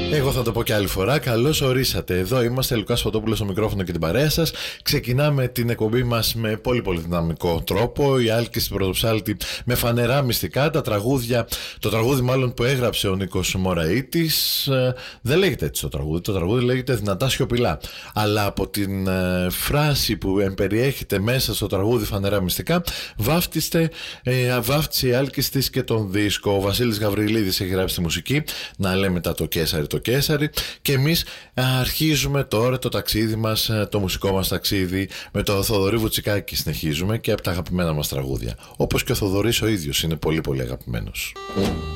Εγώ θα το πω και άλλη φορά. Καλώς ορίσατε. Εδώ είμαστε, Λουκάς Φωτόπουλος στο μικρόφωνο και την παρέα σας. Ξεκινάμε την εκπομπή μας με πολύ πολύ δυναμικό τρόπο. Η Άλκη στην Πρωτοψάλτη με φανερά μυστικά. Τα τραγούδια, το τραγούδι μάλλον που έγραψε ο Νίκος Μωραΐτης, δεν λέγεται έτσι το τραγούδι. Το τραγούδι λέγεται Δυνατά Σιωπηλά. Αλλά από την φράση που εμπεριέχεται μέσα στο τραγούδι φανερά μυστικά, βάφτισε η Άλκη της και τον δίσκο. Ο Βασίλης Γαβριλίδης έχει γράψει τη μουσική. Να λέμε μετά το Κέσαρι το Κέσαρι. Και εμείς αρχίζουμε τώρα το ταξίδι μας, το μουσικό μας ταξίδι με το Θοδωρή Βουτσικάκη. Συνεχίζουμε και από τα αγαπημένα μας τραγούδια. Όπως και ο Θοδωρής ο ίδιος είναι πολύ πολύ αγαπημένος.